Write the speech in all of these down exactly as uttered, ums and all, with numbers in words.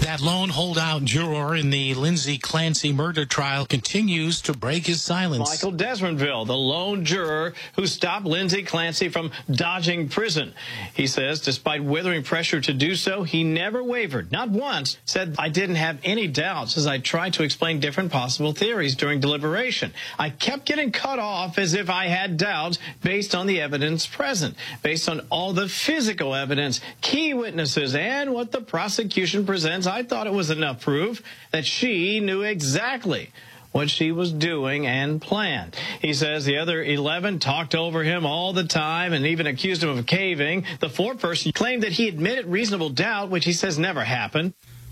That lone holdout juror in the Lindsay Clancy murder trial continues to break his silence. Michael Desmondville, the lone juror who stopped Lindsay Clancy from dodging prison. He says despite withering pressure to do so, he never wavered, not once, said, "I didn't have any doubts as I tried to explain different possible theories during deliberation. I kept getting cut off as if I had doubts based on the evidence present, based on all the physical evidence, key witnesses, and what the prosecution presents. I thought it was enough proof that she knew exactly what she was doing and planned." He says the other eleven talked over him all the time and even accused him of caving. The foreperson claimed that he admitted reasonable doubt, which he says never happened.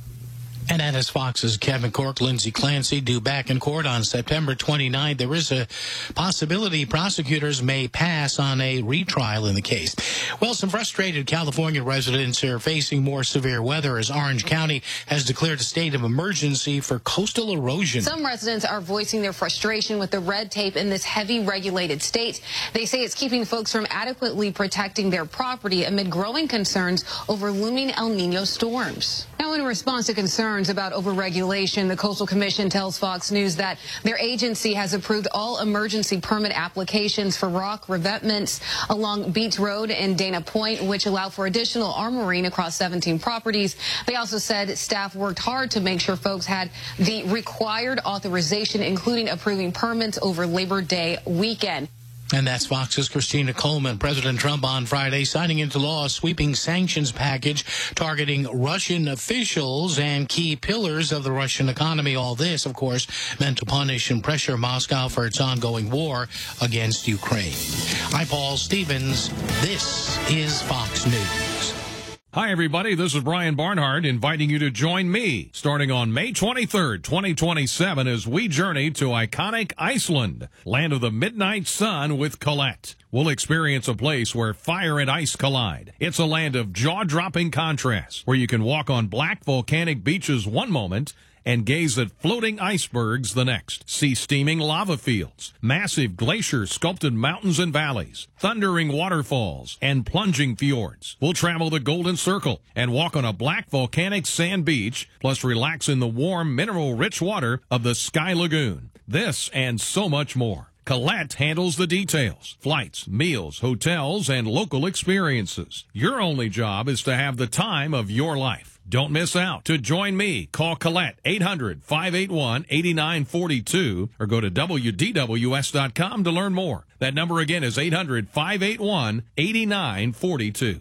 And that is Fox's Kevin Corke. Lindsay Clancy due back in court on September twenty-ninth. There is a possibility prosecutors may pass on a retrial in the case. Well, some frustrated California residents are facing more severe weather as Orange County has declared a state of emergency for coastal erosion. Some residents are voicing their frustration with the red tape in this heavy regulated state. They say it's keeping folks from adequately protecting their property amid growing concerns over looming El Nino storms. Now, in response to concerns about overregulation, the Coastal Commission tells Fox News that their agency has approved all emergency permit applications for rock revetments along Beach Road and Dana Point, which allow for additional armoring across seventeen properties. They also said staff worked hard to make sure folks had the required authorization, including approving permits over Labor Day weekend. And that's Fox's Christina Coleman. President Trump on Friday signing into law a sweeping sanctions package targeting Russian officials and key pillars of the Russian economy. All this, of course, meant to punish and pressure Moscow for its ongoing war against Ukraine. I'm Paul Stevens. This is Fox News. Hi, everybody. This is Brian Barnhart inviting you to join me starting on May twenty-third, twenty twenty-seven as we journey to iconic Iceland, land of the midnight sun with Colette. We'll experience a place where fire and ice collide. It's a land of jaw-dropping contrasts where you can walk on black volcanic beaches one moment and gaze at floating icebergs the next. See steaming lava fields, massive glacier-sculpted mountains and valleys, thundering waterfalls, and plunging fjords. We'll travel the Golden Circle and walk on a black volcanic sand beach, plus relax in the warm, mineral-rich water of the Sky Lagoon. This and so much more. Colette handles the details, flights, meals, hotels, and local experiences. Your only job is to have the time of your life. Don't miss out. To join me, call Colette eight hundred, five eight one, eight nine four two or go to W D W S dot com to learn more. That number again is eight hundred, five eight one, eight nine four two.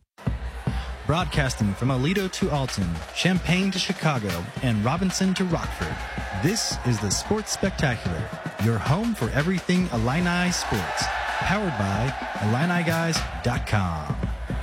Broadcasting from Aledo to Alton, Champaign to Chicago, and Robinson to Rockford, this is the Sports Spectacular, your home for everything Illini sports. Powered by Illini Guys dot com.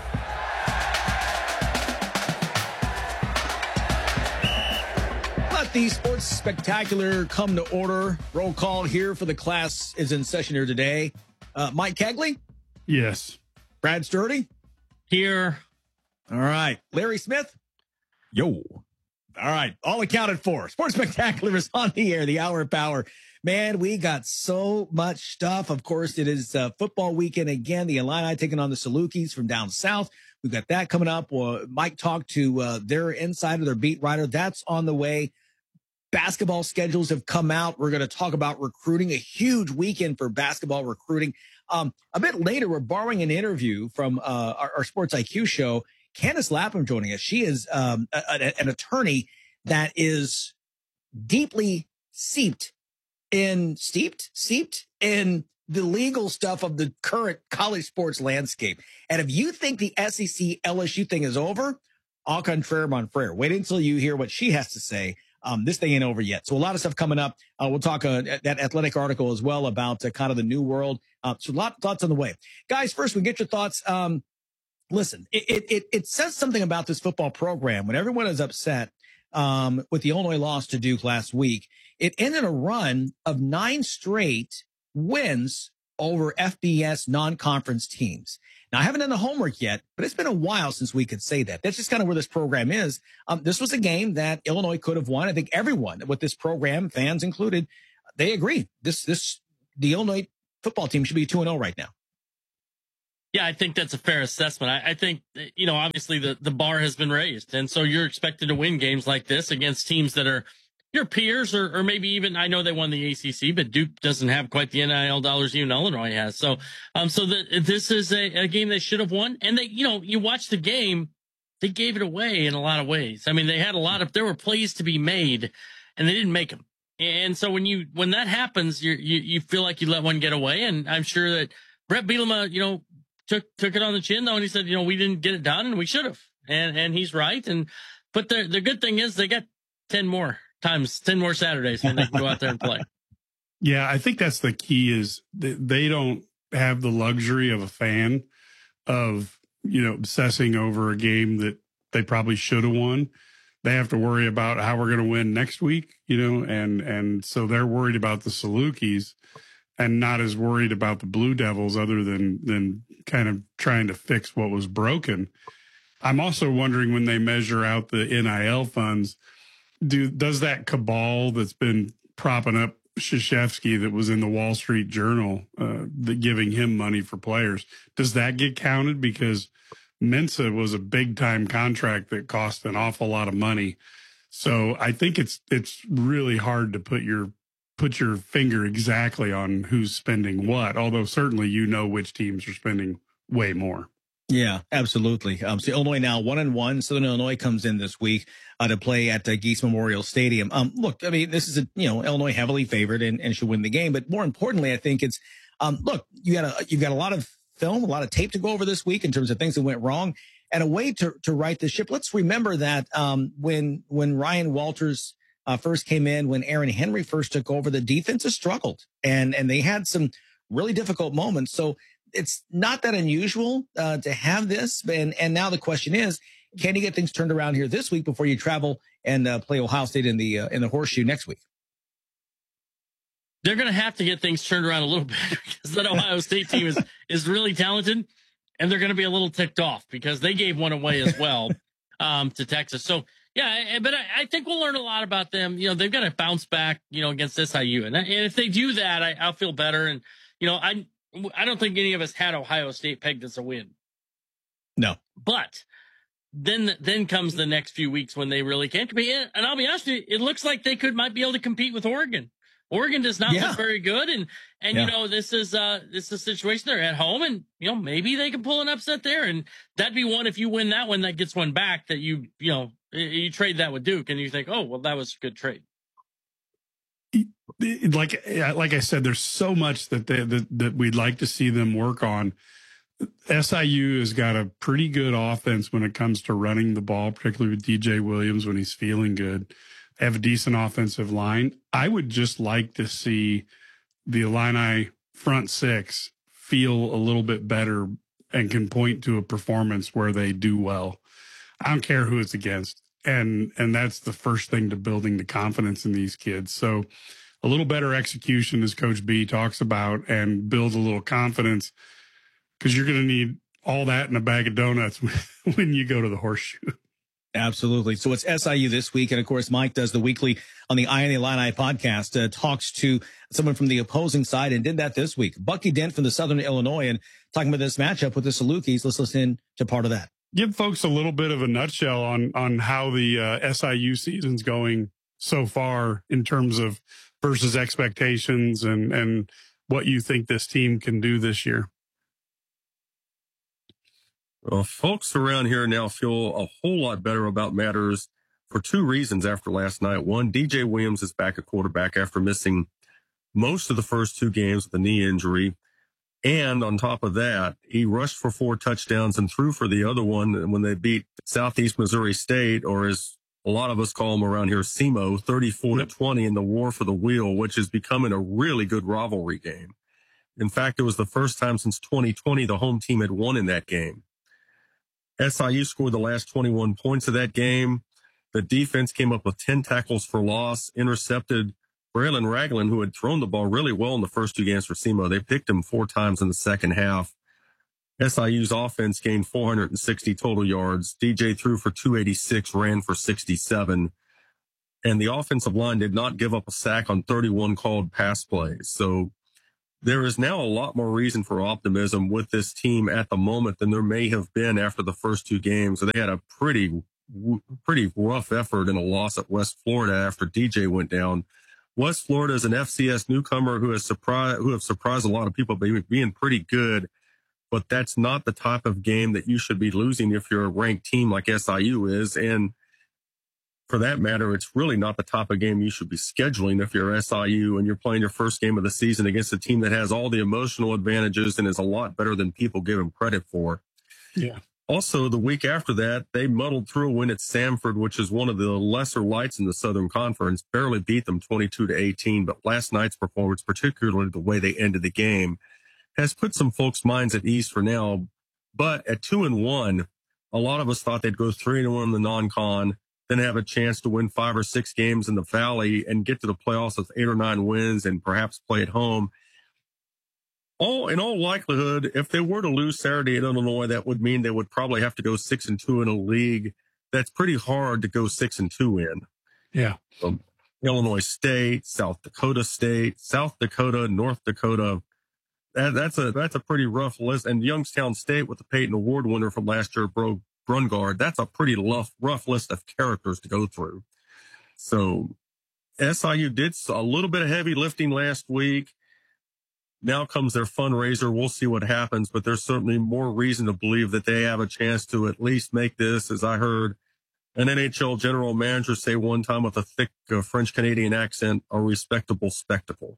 Let the Sports Spectacular come to order. Roll call here for the class is in session here today. Uh, Mike Kegley? Yes. Brad Sturdy? Here. All right. Larry Smith? Yo. All right. All accounted for. Sports Spectacular is on the air, the hour of power. Man, we got so much stuff. Of course, it is uh, football weekend again. The Illini taking on the Salukis from down south. We've got that coming up. Uh, Mike talked to uh, their insider, their beat writer. That's on the way. Basketball schedules have come out. We're going to talk about recruiting, a huge weekend for basketball recruiting. Um, a bit later, we're borrowing an interview from uh, our, our Sports I Q show. Candace Lapham joining us. She is um, a, a, an attorney that is deeply seeped in, steeped, seeped in the legal stuff of the current college sports landscape. And if you think the S E C L S U thing is over, au contraire, mon frere. Wait until you hear what she has to say. Um, this thing ain't over yet. So a lot of stuff coming up. Uh, we'll talk uh, that athletic article as well about uh, kind of the new world. Uh, so a lot of thoughts on the way. Guys, first we get your thoughts. Um, listen, it, it, it says something about this football program when everyone is upset um, with the Illinois loss to Duke last week. It ended a run of nine straight wins over F B S non-conference teams. Now, I haven't done the homework yet, but it's been a while since we could say that. That's just kind of where this program is. Um, this was a game that Illinois could have won. I think everyone with this program, fans included, they agree. This, this, the Illinois football team should be two and oh right now. Yeah, I think that's a fair assessment. I, I think, you know, obviously the, the bar has been raised. And so you're expected to win games like this against teams that are your peers, or, or maybe even, I know they won the A C C, but Duke doesn't have quite the N I L dollars even Illinois has. So, um, so that this is a, a game they should have won. And they, you know, you watch the game, they gave it away in a lot of ways. I mean, they had a lot of, there were plays to be made and they didn't make them. And so when you, when that happens, you you, you feel like you let one get away. And I'm sure that Brett Bielema, you know, took, took it on the chin though. And he said, you know, we didn't get it done and we should have. And, and he's right. And, but the, the good thing is they got ten more times, ten more Saturdays when they can go out there and play. Yeah, I think that's the key is they don't have the luxury of a fan of, you know, obsessing over a game that they probably should have won. They have to worry about how we're going to win next week, you know, and, and so they're worried about the Salukis and not as worried about the Blue Devils other than, than kind of trying to fix what was broken. I'm also wondering when they measure out the N I L funds, do, does that cabal that's been propping up Krzyzewski that was in the Wall Street Journal, uh, the, giving him money for players, does that get counted? Because Mensa was a big time contract that cost an awful lot of money. So I think it's, it's really hard to put your, put your finger exactly on who's spending what, although certainly, you know, which teams are spending way more. Yeah, absolutely. Um, so Illinois now one and one. Southern Illinois comes in this week uh, to play at uh, Geese Memorial Stadium. Um, look, I mean, this is a, you know, Illinois heavily favored and, and should win the game. But more importantly, I think it's, um, look, you got a, you've got a lot of film, a lot of tape to go over this week in terms of things that went wrong and a way to, to right the ship. Let's remember that, um, when, when Ryan Walters, uh, first came in, when Aaron Henry first took over, the defense has struggled and, and they had some really difficult moments. So, it's not that unusual uh, to have this. And, and now the question is, can you get things turned around here this week before you travel and uh, play Ohio State in the uh, in the Horseshoe next week? They're going to have to get things turned around a little bit because that Ohio State team is, is really talented, and they're going to be a little ticked off because they gave one away as well um, to Texas. So, yeah, but I, I think we'll learn a lot about them. You know, they've got to bounce back, you know, against S I U. And, and if they do that, I, I'll feel better. And, you know, I I don't think any of us had Ohio State pegged as a win. No. But then then comes the next few weeks when they really can't compete. And I'll be honest with you, it looks like they could might be able to compete with Oregon. Oregon does not yeah. look very good. And, and yeah. you know, this is uh this is a situation they're at home and, you know, maybe they can pull an upset there. And that'd be one, if you win that one, that gets one back that you, you know, you trade that with Duke and you think, oh, well, that was a good trade. Like, like I said, there's so much that they, that, that we'd like to see them work on. S I U has got a pretty good offense when it comes to running the ball, particularly with D J Williams when he's feeling good. They have a decent offensive line. I would just like to see the Illini front six feel a little bit better and can point to a performance where they do well. I don't care who it's against. And, and that's the first thing to building the confidence in these kids. So a little better execution, as Coach B talks about, and build a little confidence, because you're going to need all that in a bag of donuts when you go to the Horseshoe. Absolutely. So it's S I U this week. And of course, Mike does the weekly on the Eye on the Illini podcast, uh, talks to someone from the opposing side and did that this week. Bucky Dent from the Southern Illinois, and talking about this matchup with the Salukis. Let's listen to part of that. Give folks a little bit of a nutshell on, on how the uh, S I U season's going so far in terms of versus expectations and, and what you think this team can do this year. Well, folks around here now feel a whole lot better about matters for two reasons after last night. One, D J Williams is back at quarterback after missing most of the first two games with a knee injury. And on top of that, he rushed for four touchdowns and threw for the other one when they beat Southeast Missouri State, or as a lot of us call them around here, S E M O, thirty-four to twenty in the War for the Wheel, which is becoming a really good rivalry game. In fact, it was the first time since twenty twenty the home team had won in that game. S I U scored the last twenty-one points of that game. The defense came up with ten tackles for loss, intercepted Braylon Ragland, who had thrown the ball really well in the first two games for S E M O. They picked him four times in the second half. S I U's offense gained four hundred sixty total yards. D J threw for two eighty-six, ran for sixty-seven. And the offensive line did not give up a sack on thirty-one called pass plays. So there is now a lot more reason for optimism with this team at the moment than there may have been after the first two games. So they had a pretty, pretty rough effort in a loss at West Florida after D J went down. West Florida is an F C S newcomer who has surprised, who have surprised a lot of people by being pretty good, but that's not the type of game that you should be losing if you're a ranked team like S I U is. And for that matter, it's really not the type of game you should be scheduling if you're S I U and you're playing your first game of the season against a team that has all the emotional advantages and is a lot better than people give them credit for. Yeah. Also, the week after that, they muddled through a win at Samford, which is one of the lesser lights in the Southern Conference, barely beat them twenty-two to eighteen. But last night's performance, particularly the way they ended the game, has put some folks' minds at ease for now. But at two and one, a lot of us thought they'd go three and one in the non-con, then have a chance to win five or six games in the Valley and get to the playoffs with eight or nine wins and perhaps play at home. All in all likelihood, if they were to lose Saturday at Illinois, that would mean they would probably have to go six and two in a league that's pretty hard to go six and two in. Yeah. Um, Illinois State, South Dakota State, South Dakota, North Dakota. That, that's a that's a pretty rough list. And Youngstown State with the Peyton Award winner from last year, Bro Brungard. That's a pretty rough rough list of characters to go through. So S I U did a little bit of heavy lifting last week. Now comes their fundraiser. We'll see what happens, but there's certainly more reason to believe that they have a chance to at least make this, as I heard an N H L general manager say one time with a thick uh, French-Canadian accent, a respectable spectacle.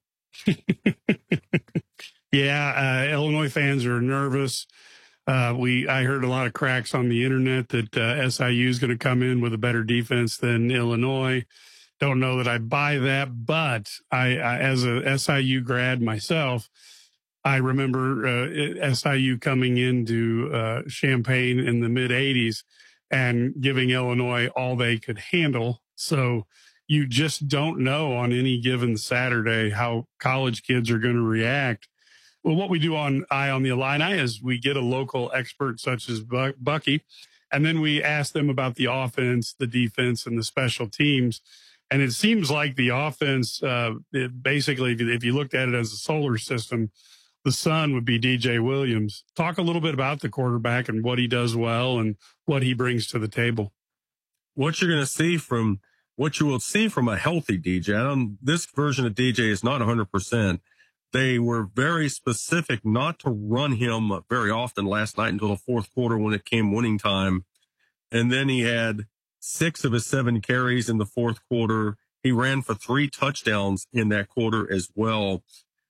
Yeah, uh, Illinois fans are nervous. Uh, we I heard a lot of cracks on the internet that uh, S I U is going to come in with a better defense than Illinois. Don't know that I buy that, but I, I as a S I U grad myself, I remember uh, S I U coming into uh, Champaign in the mid eighties and giving Illinois all they could handle. So you just don't know on any given Saturday how college kids are going to react. Well, what we do on Eye on the Illini is we get a local expert such as Bucky, and then we ask them about the offense, the defense, and the special teams. And it seems like the offense, uh, it basically, if you, if you looked at it as a solar system, the sun would be D J Williams. Talk a little bit about the quarterback and what he does well and what he brings to the table. What you're going to see from what you will see from a healthy D J, um, this version of D J is not one hundred percent. They were very specific not to run him very often last night until the fourth quarter when it came winning time. And then he had six of his seven carries in the fourth quarter. He ran for three touchdowns in that quarter as well.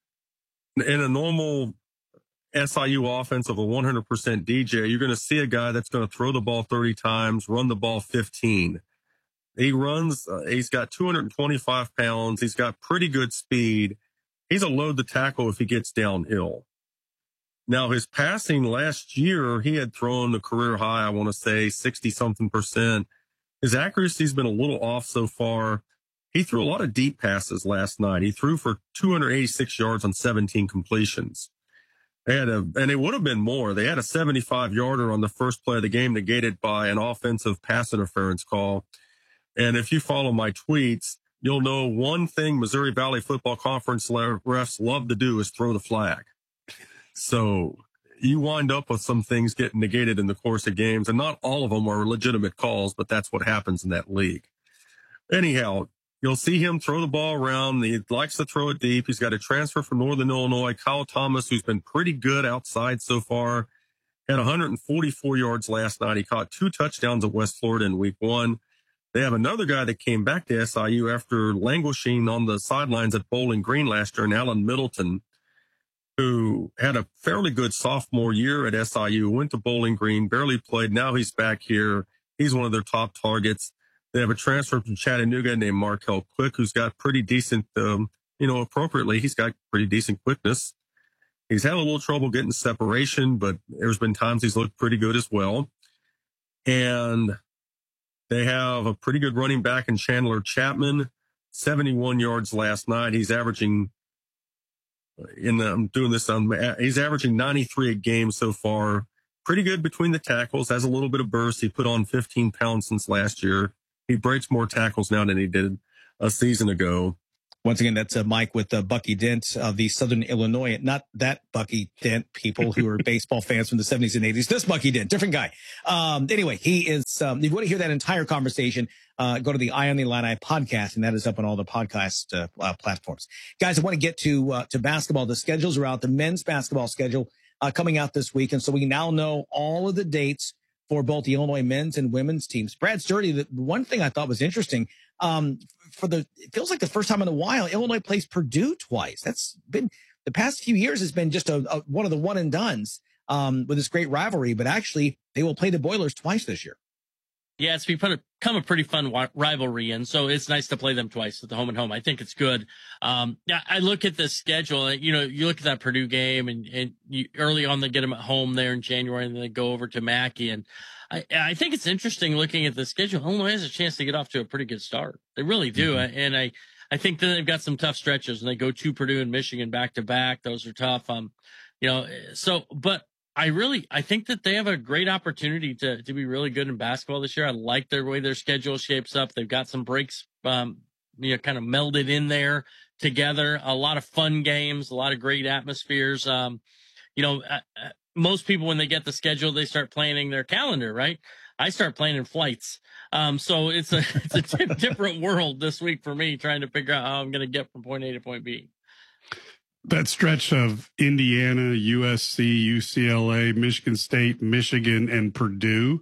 In a normal S I U offense of a one hundred percent D J, you're going to see a guy that's going to throw the ball thirty times, run the ball fifteen. He runs, uh, he's got two hundred twenty-five pounds. He's got pretty good speed. He's a load to tackle if he gets downhill. Now, his passing last year, he had thrown a career high, I want to say, sixty-something percent. His accuracy's been a little off so far. He threw a lot of deep passes last night. He threw for two hundred eighty-six yards on seventeen completions. They had a, and it would have been more. They had a seventy-five yarder on the first play of the game negated by an offensive pass interference call. And if you follow my tweets, you'll know one thing Missouri Valley Football Conference refs love to do is throw the flag. So you wind up with some things getting negated in the course of games, and not all of them are legitimate calls, but that's what happens in that league. Anyhow, you'll see him throw the ball around. He likes to throw it deep. He's got a transfer from Northern Illinois, Kyle Thomas, who's been pretty good outside so far. Had one hundred forty-four yards last night. He caught two touchdowns at West Florida in week one. They have another guy that came back to S I U after languishing on the sidelines at Bowling Green last year, and Alan Middleton, who had a fairly good sophomore year at S I U, went to Bowling Green, barely played. Now he's back here. He's one of their top targets. They have a transfer from Chattanooga named Markel Quick, who's got pretty decent, um, you know, appropriately, he's got pretty decent quickness. He's had a little trouble getting separation, but there's been times he's looked pretty good as well. And they have a pretty good running back in Chandler Chapman, seventy-one yards last night. He's averaging, in the, I'm doing this, on, he's averaging ninety-three a game so far. Pretty good between the tackles, has a little bit of burst. He put on fifteen pounds since last year. He breaks more tackles now than he did a season ago. Once again, that's uh, Mike with uh, Bucky Dent of the Southern Illinois. Not that Bucky Dent, people who are baseball fans from the seventies and eighties. This Bucky Dent, different guy. Um, anyway, he is, um, if you want to hear that entire conversation, uh, go to the Eye on the Illini podcast, and that is up on all the podcast uh, uh, platforms. Guys, I want to get to uh, to basketball. The schedules are out. The men's basketball schedule uh, coming out this week, and so we now know all of the dates for both the Illinois men's and women's teams. Brad Sturdy, the one thing I thought was interesting, um, for the, it feels like the first time in a while, Illinois plays Purdue twice. That's been, the past few years has been just a, a one of the one and dones, um, with this great rivalry, but actually they will play the Boilers twice this year. Yeah, it's become a pretty fun rivalry, and so it's nice to play them twice at the home and home. I think it's good. Um, yeah, I look at the schedule, and, you know, you look at that Purdue game, and, and you, early on they get them at home there in January, and then they go over to Mackey. And I, I think it's interesting looking at the schedule. Illinois has a chance to get off to a pretty good start. They really do. Mm-hmm. And I, I think that they've got some tough stretches, and they go to Purdue and Michigan back to back. Those are tough. Um, you know, so, but I really, I think that they have a great opportunity to, to be really good in basketball this year. I like their way their schedule shapes up. They've got some breaks, um, you know, kind of melded in there together. A lot of fun games, a lot of great atmospheres. Um, you know, uh, uh, most people, when they get the schedule, they start planning their calendar, right? I start planning flights. Um, so it's a, it's a t- different world this week for me, trying to figure out how I'm going to get from point A to point B. That stretch of Indiana, U S C, U C L A, Michigan State, Michigan, and Purdue,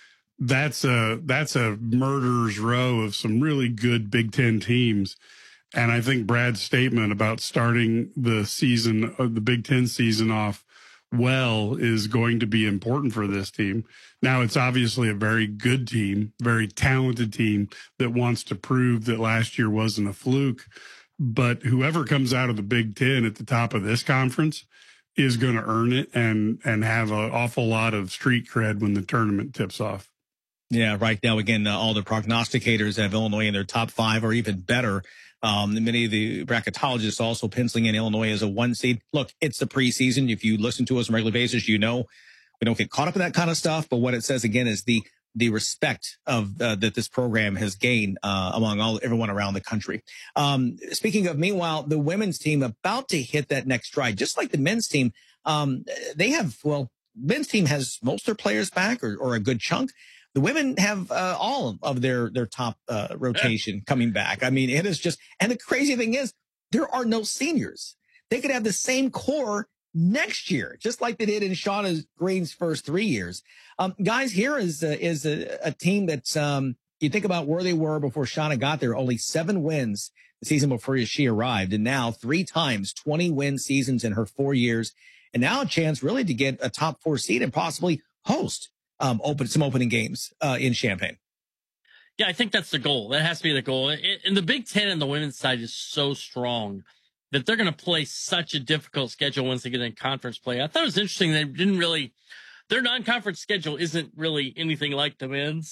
that's a that's a murderer's row of some really good Big Ten teams. And I think Brad's statement about starting the season of the Big Ten season off well is going to be important for this team. Now, it's obviously a very good team, very talented team that wants to prove that last year wasn't a fluke. But whoever comes out of the Big Ten at the top of this conference is going to earn it and and have an awful lot of street cred when the tournament tips off. Yeah, right now, again, uh, all the prognosticators have Illinois in their top five or even better. Um, many of the bracketologists also penciling in Illinois as a one seed. Look, it's the preseason. If you listen to us on a regular basis, you know we don't get caught up in that kind of stuff. But what it says, again, is the the respect of uh, that this program has gained uh, among all everyone around the country. Um, speaking of, meanwhile, the women's team about to hit that next stride, just like the men's team. Um, they have, well, men's team has most of their players back, or, or a good chunk. The women have uh, all of their their top uh, rotation coming back. I mean, it is just, and the crazy thing is, there are no seniors. They could have the same core next year, just like they did in Shauna Green's first three years. Um, guys, here is a, is a, a team that's, um, you think about where they were before Shauna got there, only seven wins the season before she arrived. And now three times twenty win seasons in her four years. And now a chance really to get a top four seed and possibly host, um, open some opening games, uh, in Champaign. Yeah, I think that's the goal. That has to be the goal. And the Big Ten on the women's side is so strong that they're going to play such a difficult schedule once they get in conference play. I thought it was interesting. They didn't really, their non-conference schedule isn't really anything like the men's,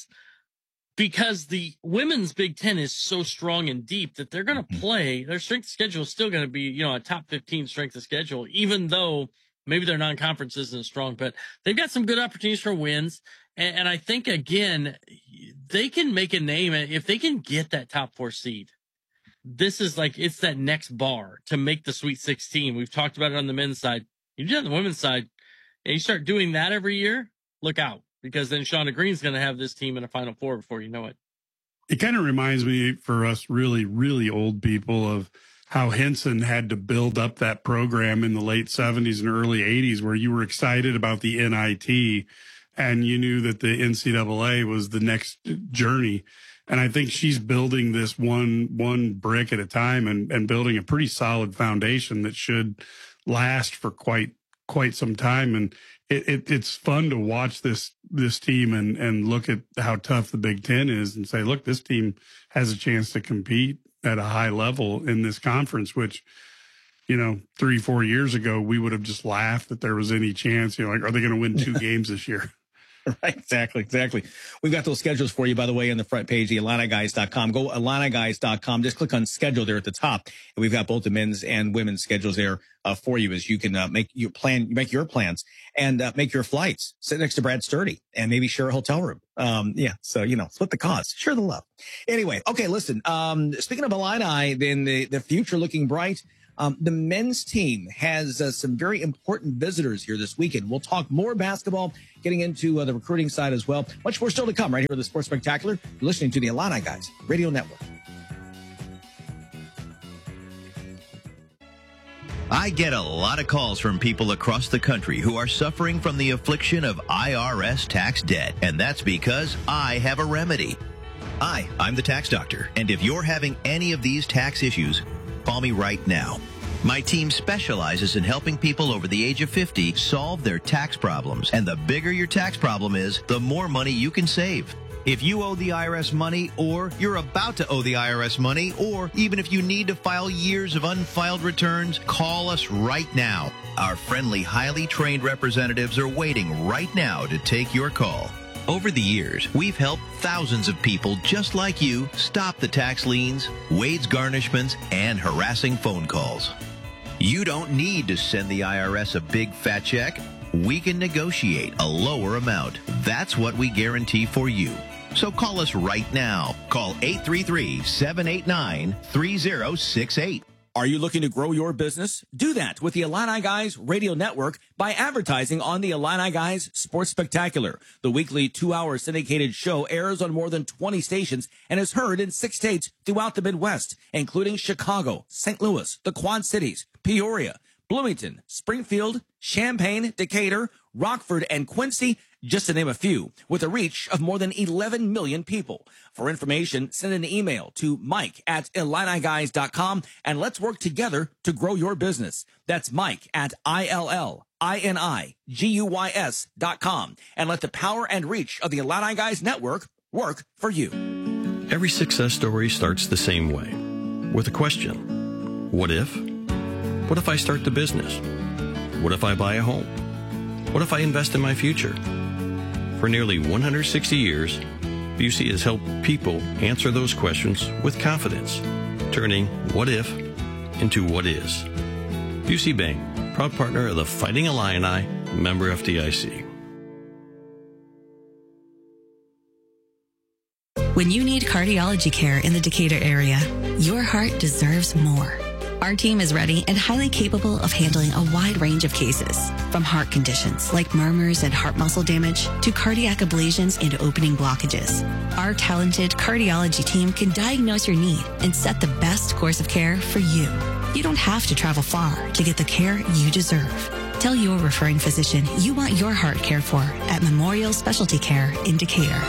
because the women's Big Ten is so strong and deep that they're going to play, their strength of schedule is still going to be, you know, a top fifteen strength of schedule, even though maybe their non-conference isn't strong, but they've got some good opportunities for wins. And, and I think, again, they can make a name if they can get that top four seed. This is like, it's that next bar to make the Sweet sixteen. We've talked about it on the men's side. You do it on the women's side, and you start doing that every year, look out, because then Shauna Green's going to have this team in a Final Four before you know it. It kind of reminds me, for us really, really old people, of how Henson had to build up that program in the late seventies and early eighties, where you were excited about the N I T and you knew that the N C double A was the next journey. And I think she's building this one, one brick at a time and, and building a pretty solid foundation that should last for quite, quite some time. And it, it, it's fun to watch this, this team and, and look at how tough the Big Ten is and say, look, this team has a chance to compete at a high level in this conference, which, you know, three, four years ago, we would have just laughed that there was any chance, you know, like, are they going to win two games this year? Right, exactly, exactly. We've got those schedules for you, by the way, on the front page, the Illini Guys dot com. Go Illini Guys dot com. Just click on schedule there at the top. And we've got both the men's and women's schedules there uh, for you as you can uh, make your plan, make your plans and uh, make your flights. Sit next to Brad Sturdy and maybe share a hotel room. Um, yeah, so, you know, split the cost, share the love. Anyway, okay, listen, um, speaking of Illini, then the, the future looking bright. Um, the men's team has uh, some very important visitors here this weekend. We'll talk more basketball, getting into uh, the recruiting side as well. Much more still to come right here with the Sports Spectacular. You're listening to the Illini Guys Radio Network. I get a lot of calls from people across the country who are suffering from the affliction of I R S tax debt, and that's because I have a remedy. Hi, I'm the tax doctor, and if you're having any of these tax issues, call me right now. My team specializes in helping people over the age of fifty solve their tax problems, and the bigger your tax problem is, the more money you can save. If you owe the I R S money, or you're about to owe the I R S money, or even if you need to file years of unfiled returns, call us right now. Our friendly, highly trained representatives are waiting right now to take your call. Over the years, we've helped thousands of people just like you stop the tax liens, wage garnishments, and harassing phone calls. You don't need to send the I R S a big fat check. We can negotiate a lower amount. That's what we guarantee for you. So call us right now. Call eight three three, seven eight nine, three zero six eight. Are you looking to grow your business? Do that with the Illini Guys Radio Network by advertising on the Illini Guys Sports Spectacular. The weekly two-hour syndicated show airs on more than twenty stations and is heard in six states throughout the Midwest, including Chicago, Saint Louis, the Quad Cities, Peoria, Bloomington, Springfield, Champaign, Decatur, Rockford, and Quincy, just to name a few, with a reach of more than eleven million people. For information, send an email to Mike at Illini Guys dot com, and let's work together to grow your business. That's Mike at I L L I N I G U Y S dot com, and let the power and reach of the Illini Guys Network work for you. Every success story starts the same way, with a question. What if? What if I start the business? What if I buy a home? What if I invest in my future? For nearly one hundred sixty years, Busey has helped people answer those questions with confidence, turning what if into what is. Busey Bank, proud partner of the Fighting Illini, member F D I C. When you need cardiology care in the Decatur area, your heart deserves more. Our team is ready and highly capable of handling a wide range of cases, from heart conditions like murmurs and heart muscle damage to cardiac ablations and opening blockages. Our talented cardiology team can diagnose your need and set the best course of care for you. You don't have to travel far to get the care you deserve. Tell your referring physician you want your heart cared for at Memorial Specialty Care in Decatur.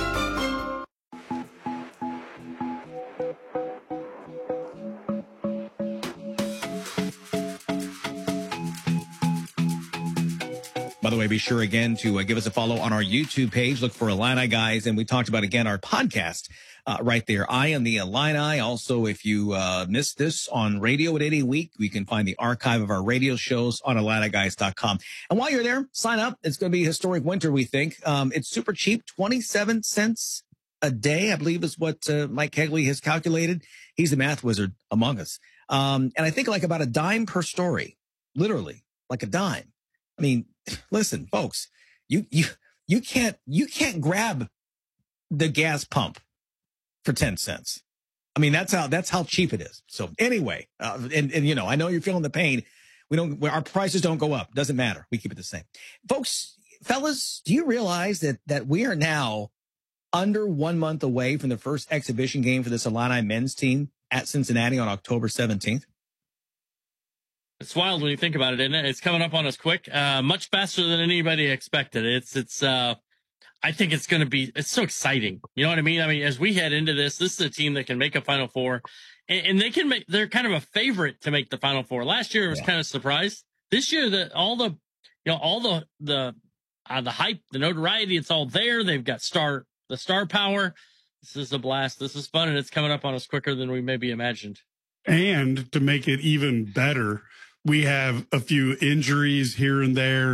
By the way, be sure again to uh, give us a follow on our YouTube page. Look for Illini Guys. And we talked about, again, our podcast uh, right there. I am the Illini. Also, if you uh, missed this on radio at any week, we can find the archive of our radio shows on Illini Guys dot com. And while you're there, sign up. It's going to be a historic winter, we think. Um, it's super cheap, twenty-seven cents a day, I believe is what uh, Mike Kegley has calculated. He's the math wizard among us. Um, and I think like about a dime per story, literally like a dime. I mean, listen, folks, you, you, you can't, you can't grab the gas pump for ten cents. I mean, that's how, that's how cheap it is. So anyway, uh, and, and, you know, I know you're feeling the pain. We don't, our prices don't go up. Doesn't matter. We keep it the same. Folks, fellas, do you realize that, that we are now under one month away from the first exhibition game for this Illini men's team at Cincinnati on October seventeenth? It's wild when you think about it, isn't it? It's coming up on us quick, uh, much faster than anybody expected. It's, it's, uh, I think it's going to be, it's so exciting. You know what I mean? I mean, as we head into this, this is a team that can make a Final Four, and, and they can make, they're kind of a favorite to make the Final Four. Last year it was yeah. kind of surprised. This year, the, all the, you know, all the, the, uh, the hype, the notoriety, it's all there. They've got star, the star power. This is a blast. This is fun, and it's coming up on us quicker than we maybe imagined. And to make it even better, we have a few injuries here and there.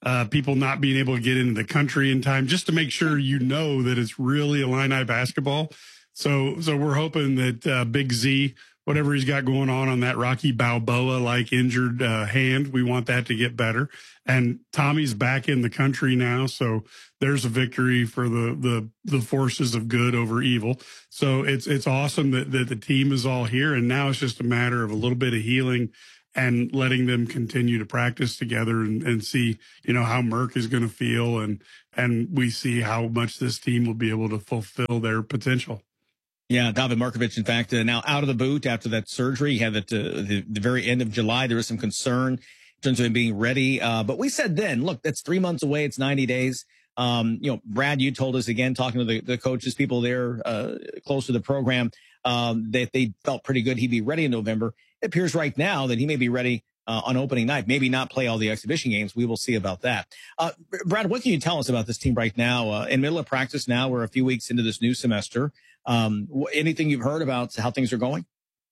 uh, people not being able to get into the country in time, just to make sure you know that it's really Illini basketball. So, so we're hoping that uh, Big Z, whatever he's got going on on that Rocky Balboa-like injured uh, hand, we want that to get better. And Tommy's back in the country now, so there's a victory for the the the forces of good over evil. So it's it's awesome that, that the team is all here, and now it's just a matter of a little bit of healing and letting them continue to practice together and, and see, you know, how Merck is going to feel, and and we see how much this team will be able to fulfill their potential. Yeah, David Markovic, in fact, uh, now out of the boot after that surgery. He had it uh, the, the very end of July. There was some concern in terms of him being ready. Uh, but we said then, look, that's three months away. It's ninety days. Um, you know, Brad, you told us again, talking to the, the coaches, people there uh, close to the program, um, that they felt pretty good he'd be ready in November. It appears right now that he may be ready uh, on opening night, maybe not play all the exhibition games. We will see about that. Uh, Brad, what can you tell us about this team right now? Uh, in middle of practice now, we're a few weeks into this new semester. Um, anything you've heard about how things are going?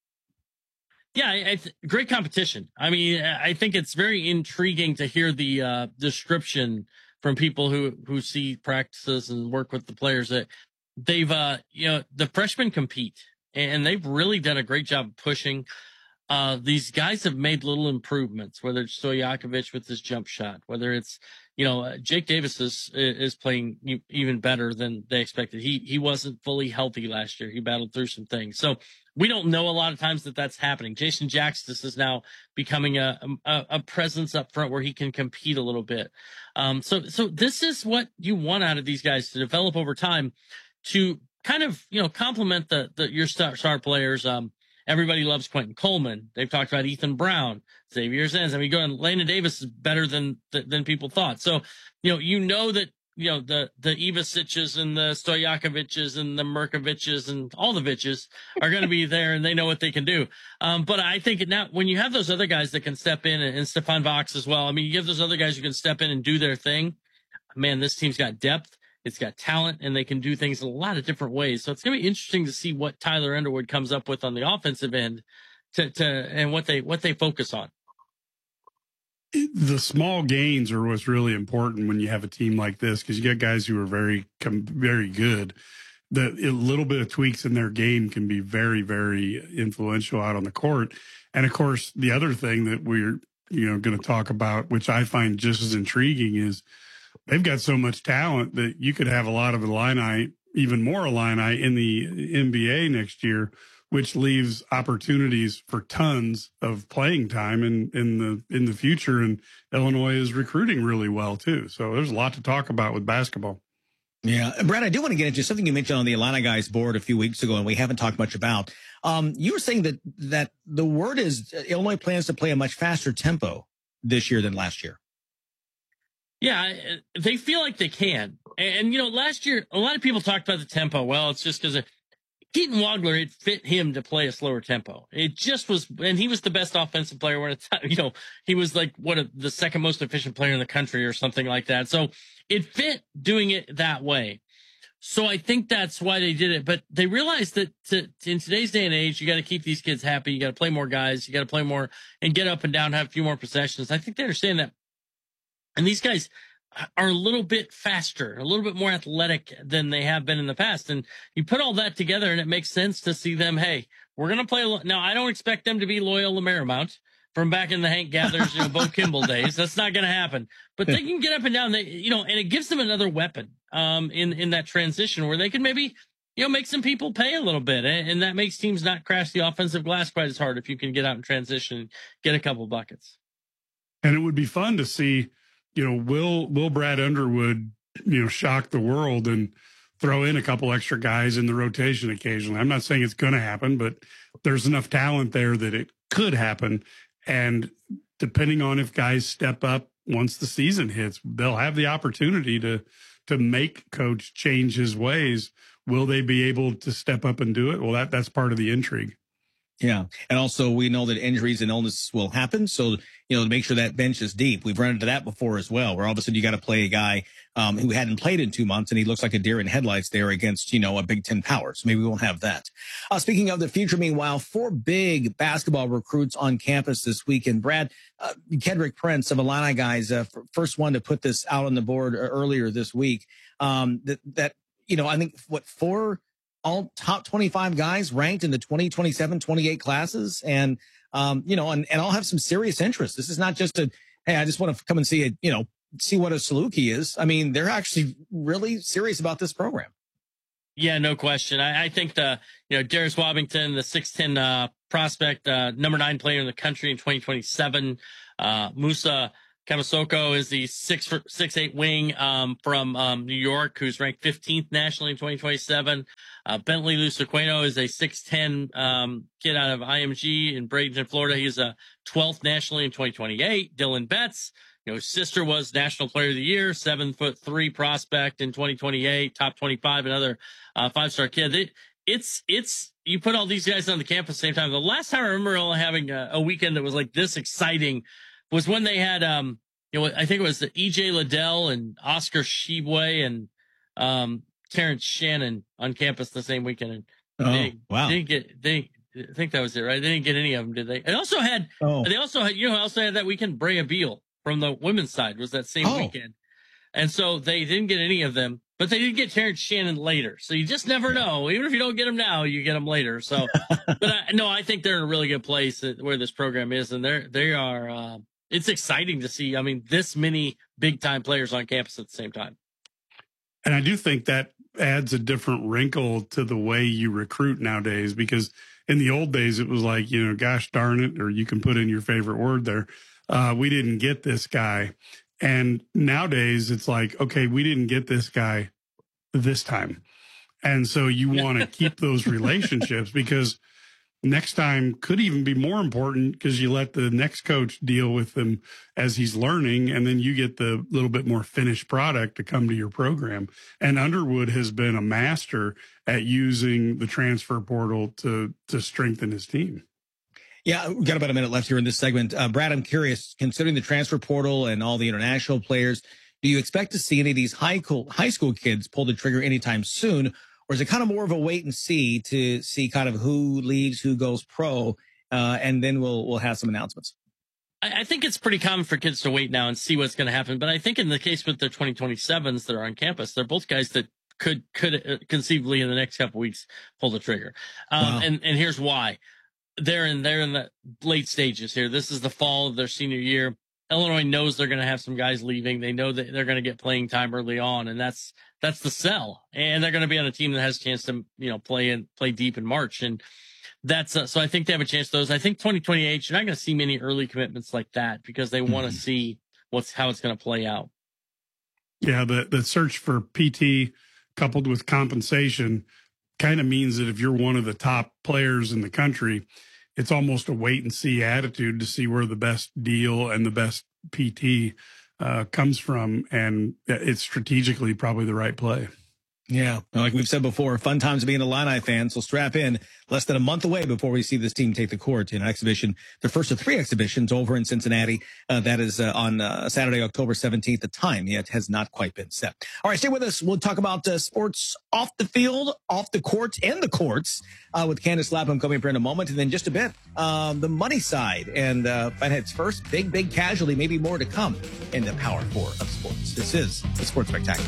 Yeah, I, I th- great competition. I mean, I think it's very intriguing to hear the uh, description from people who, who see practices and work with the players that they've, uh, you know, the freshmen compete, and they've really done a great job of pushing. Uh, these guys have made little improvements, whether it's Stojakovic with his jump shot, whether it's, you know, uh, Jake Davis is, is playing even better than they expected. He, he wasn't fully healthy last year. He battled through some things. So we don't know a lot of times that that's happening. Jason Jackson is now becoming a, a, a presence up front where he can compete a little bit. Um, so, so this is what you want out of these guys to develop over time to kind of, you know, complement the, the, your star, star players. Um, Everybody loves Quentin Coleman. They've talked about Ethan Brown, Xavier Zenz. I mean, go and Lena Davis is better than than people thought. So, you know, you know that, you know, the the Ivasiches and the Stojakoviches and the Merkoviches and all the Viches are going to be there, and they know what they can do. Um, but I think now when you have those other guys that can step in, and, and Stefan Vox as well, I mean, you give those other guys who can step in and do their thing. Man, this team's got depth. It's got talent, and they can do things in a lot of different ways. So it's going to be interesting to see what Tyler Underwood comes up with on the offensive end to, to, and what they, what they focus on. The small gains are what's really important when you have a team like this, because you get guys who are very, very good. The a little bit of tweaks in their game can be very, very influential out on the court. And of course, the other thing that we're, you know, going to talk about, which I find just as intriguing, is they've got so much talent that you could have a lot of Illini, even more Illini in the N B A next year, which leaves opportunities for tons of playing time in, in the in the future. And Illinois is recruiting really well too. So there's a lot to talk about with basketball. Yeah. Brad, I do want to get into something you mentioned on the Illini Guys board a few weeks ago, and we haven't talked much about. Um, you were saying that that the word is Illinois plans to play a much faster tempo this year than last year. Yeah, they feel like they can. And, you know, last year, a lot of people talked about the tempo. Well, it's just because Keaton Wagler, it fit him to play a slower tempo. It just was, and he was the best offensive player when it's, you know, he was like, what, a, the second most efficient player in the country or something like that. So it fit doing it that way. So I think that's why they did it. But they realized that to, in today's day and age, you got to keep these kids happy. You got to play more guys. You got to play more and get up and down, have a few more possessions. I think they understand that. And these guys are a little bit faster, a little bit more athletic than they have been in the past. And you put all that together, and it makes sense to see them, hey, we're going to play. Now, I don't expect them to be Loyola Marymount from back in the Hank Gathers, you know, Bo Kimball days. That's not going to happen. But they can get up and down, they, you know, and it gives them another weapon um, in, in that transition where they can maybe, you know, make some people pay a little bit. And, and that makes teams not crash the offensive glass quite as hard if you can get out and transition and get a couple buckets. And it would be fun to see, you know, will will Brad Underwood, you know, shock the world and throw in a couple extra guys in the rotation occasionally. I'm not saying it's going to happen, but there's enough talent there that it could happen. And depending on if guys step up once the season hits, they'll have the opportunity to to make coach change his ways. Will they be able to step up and do it? Well, that that's part of the intrigue. Yeah. And also we know that injuries and illness will happen. So, you know, to make sure that bench is deep. We've run into that before as well, where all of a sudden you got to play a guy um, who hadn't played in two months and he looks like a deer in headlights there against, you know, a Big Ten power. So maybe we won't have that. Uh, speaking of the future, meanwhile, four big basketball recruits on campus this weekend. Brad, uh, Kendrick Prince of Illini guys, uh, first one to put this out on the board earlier this week. Um, that, that, you know, I think what four all top twenty-five guys ranked in the twenty, twenty-seven, twenty-eight classes. And, um, you know, and, and all have some serious interest. This is not just a, hey, I just want to come and see it, you know, see what a Saluki is. I mean, they're actually really serious about this program. Yeah, no question. I, I think the, you know, Darius Wobington, the six ten uh, prospect, uh, number nine player in the country in twenty twenty-seven. Uh, Musa Kamasoko is the six six eight wing um, from um, New York, who's ranked fifteenth nationally in twenty twenty-seven. Uh, Bentley Lucequeno is a six ten um, kid out of I M G in Bradenton, Florida. He's a twelfth nationally in twenty twenty-eight. Dylan Betts, you know, his sister was National Player of the Year, seven foot three prospect in twenty twenty-eight, top twenty-five, another uh, five star kid. It, it's it's you put all these guys on the campus at the same time. The last time I remember only having a, a weekend that was like this exciting was when they had, um, you know, I think it was the E J Liddell and Oscar Shibwe and um, Terrence Shannon on campus the same weekend. And oh, they, wow. They didn't get, they, I think that was it, right? They didn't get any of them, did they? They also had, oh. they also had, you know, also had that weekend, Brea Beal from the women's side was that same oh. weekend. And so they didn't get any of them, but they did get Terrence Shannon later. So you just never know. Even if you don't get them now, you get them later. So, but I, no, I think they're in a really good place where this program is. And they're, they are, uh, it's exciting to see. I mean, this many big time players on campus at the same time. And I do think that adds a different wrinkle to the way you recruit nowadays, because in the old days, it was like, you know, gosh darn it, or you can put in your favorite word there. Uh, we didn't get this guy. And nowadays it's like, okay, we didn't get this guy this time. And so you want to keep those relationships, because next time could even be more important, because you let the next coach deal with them as he's learning, and then you get the little bit more finished product to come to your program. And Underwood has been a master at using the transfer portal to to strengthen his team. Yeah, we've got about a minute left here in this segment. Uh, Brad, I'm curious, considering the transfer portal and all the international players, do you expect to see any of these high school, high school kids pull the trigger anytime soon? Or is it kind of more of a wait and see to see kind of who leaves, who goes pro, uh, and then we'll we'll have some announcements? I, I think it's pretty common for kids to wait now and see what's going to happen. But I think in the case with the twenty twenty-sevens that are on campus, they're both guys that could could conceivably in the next couple of weeks pull the trigger. Um, Wow. And and here's why: they're in they're in the late stages here. This is the fall of their senior year. Illinois knows they're going to have some guys leaving. They know that they're going to get playing time early on, and that's that's the sell. And they're going to be on a team that has a chance to, you know, play and play deep in March, and that's uh, so I think they have a chance. Those I think twenty twenty-eight, you're not going to see many early commitments like that, because they want to mm-hmm. see what's how it's going to play out. Yeah, the the search for P T coupled with compensation kind of means that if you're one of the top players in the country, it's almost a wait and see attitude to see where the best deal and the best P T uh, comes from. And it's strategically probably the right play. Yeah. Like we've said before, fun times to be an Illini fan. So strap in. Less than a month away before we see this team take the court in an exhibition, the first of three exhibitions over in Cincinnati. Uh, that is uh, on uh, Saturday, October seventeenth. The time yet has not quite been set. All right, stay with us. We'll talk about uh, sports off the field, off the court, and the courts uh, with Candace Lapham coming up here in a moment. And then just a bit, um, the money side. And uh, Fathead's first big, big casualty, maybe more to come in the Power Four of sports. This is the Sports Spectacular.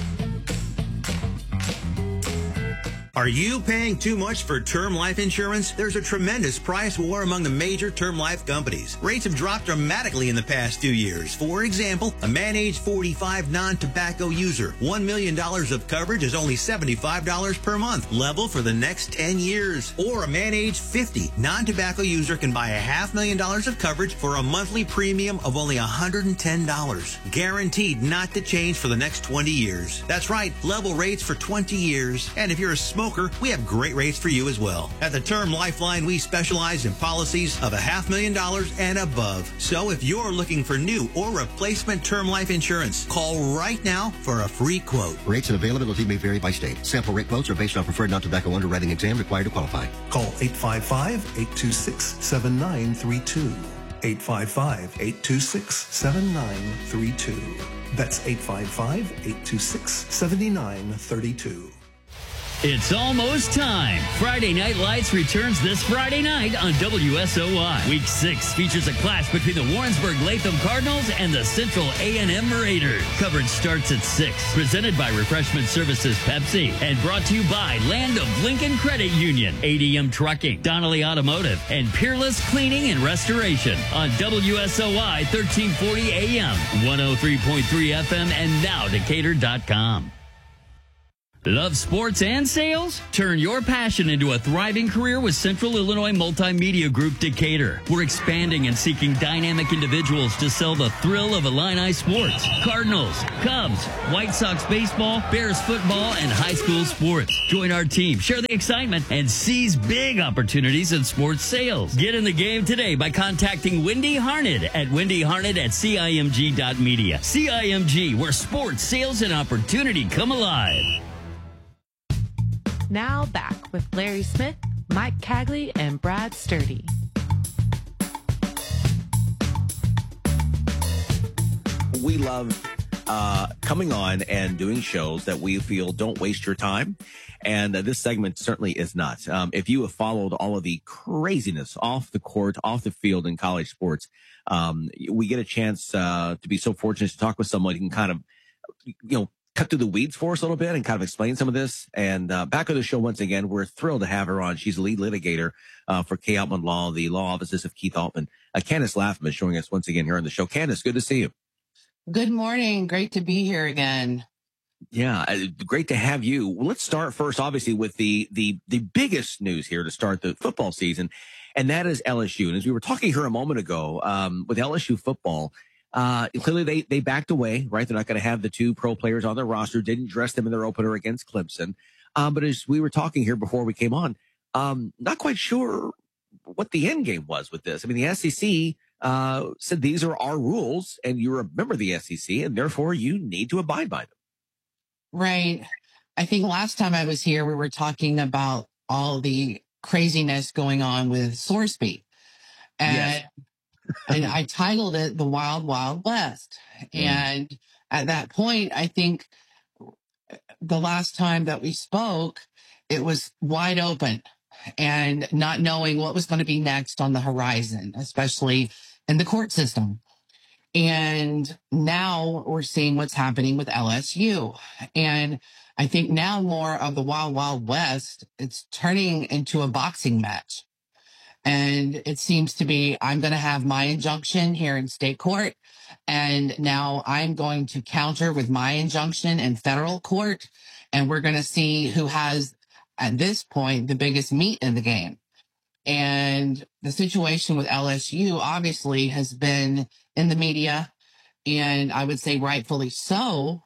Are you paying too much for term life insurance? There's a tremendous price war among the major term life companies. Rates have dropped dramatically in the past two years. For example, a man age forty-five non-tobacco user, one million dollars of coverage is only seventy-five dollars per month, level for the next ten years. Or a man age fifty non-tobacco user can buy a half million dollars of coverage for a monthly premium of only one hundred ten dollars. Guaranteed not to change for the next twenty years. That's right, level rates for twenty years. And if you're a smoker, smoker, we have great rates for you as well. At the Term Lifeline, we specialize in policies of a half million dollars and above. So if you're looking for new or replacement term life insurance, call right now for a free quote. Rates and availability may vary by state. Sample rate quotes are based on preferred non-tobacco underwriting exam required to qualify. Call eight five five, eight two six, seven nine three two. eight five five, eight two six, seven nine three two. That's eight five five, eight two six, seven nine three two. It's almost time. Friday Night Lights returns this Friday night on W S O I. Week six features a clash between the Warrensburg Latham Cardinals and the Central A and M Raiders. Coverage starts at six. Presented by Refreshment Services Pepsi and brought to you by Land of Lincoln Credit Union, A D M Trucking, Donnelly Automotive, and Peerless Cleaning and Restoration on W S O I thirteen forty A M, one oh three point three F M, and now Decatur dot com. Love sports and sales? Turn your passion into a thriving career with Central Illinois Multimedia Group Decatur. We're expanding and seeking dynamic individuals to sell the thrill of Illini sports. Cardinals, Cubs, White Sox baseball, Bears football, and high school sports. Join our team, share the excitement, and seize big opportunities in sports sales. Get in the game today by contacting Wendy Harned at wendy harned at C I M G dot media. C I M G, where sports, sales, and opportunity come alive. Now back with Larry Smith, Mike Cagley, and Brad Sturdy. We love uh, coming on and doing shows that we feel don't waste your time. And uh, this segment certainly is not. Um, if you have followed all of the craziness off the court, off the field in college sports, um, we get a chance uh, to be so fortunate to talk with someone who can kind of, you know, cut through the weeds for us a little bit and kind of explain some of this. And uh, back on the show once again, we're thrilled to have her on. She's the lead litigator uh, for Kay Altman Law, the law offices of Keith Altman. Uh, Candace Laffman is joining us once again here on the show. Candace, good to see you. Good morning. Great to be here again. Yeah, uh, great to have you. Well, let's start first, obviously, with the the the biggest news here to start the football season, and that is L S U. And as we were talking here a moment ago, um, with L S U football, Uh, clearly they, they backed away, right? They're not going to have the two pro players on their roster, didn't dress them in their opener against Clemson. Um, but as we were talking here before we came on, um, not quite sure what the end game was with this. I mean, the S E C, uh, said these are our rules and you're a member of the S E C and therefore you need to abide by them. Right. I think last time I was here, we were talking about all the craziness going on with SourceBeat. And yes. And I titled it The Wild, Wild West. Mm. And at that point, I think the last time that we spoke, it was wide open and not knowing what was going to be next on the horizon, especially in the court system. And now we're seeing what's happening with L S U. And I think now more of the Wild, Wild West, it's turning into a boxing match. And it seems to be, I'm going to have my injunction here in state court. And now I'm going to counter with my injunction in federal court. And we're going to see who has, at this point, the biggest meat in the game. And the situation with L S U obviously has been in the media, and I would say rightfully so.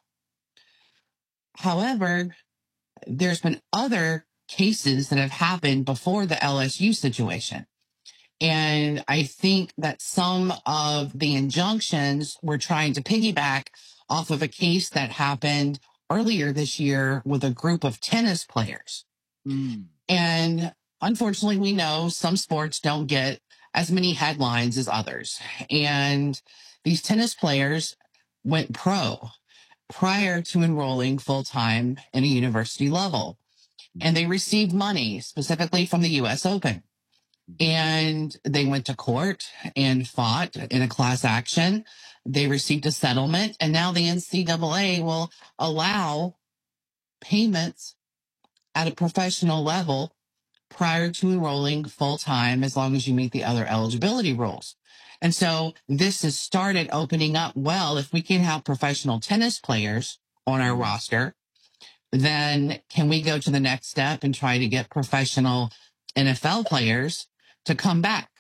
However, there's been other cases that have happened before the L S U situation. And I think that some of the injunctions were trying to piggyback off of a case that happened earlier this year with a group of tennis players. Mm. And unfortunately, we know some sports don't get as many headlines as others. And these tennis players went pro prior to enrolling full-time in a university level. And they received money specifically from the U S Open. And they went to court and fought in a class action. They received a settlement. And now the N C double A will allow payments at a professional level prior to enrolling full-time as long as you meet the other eligibility rules. And so this has started opening up. Well, if we can have professional tennis players on our roster, then can we go to the next step and try to get professional N F L players to come back?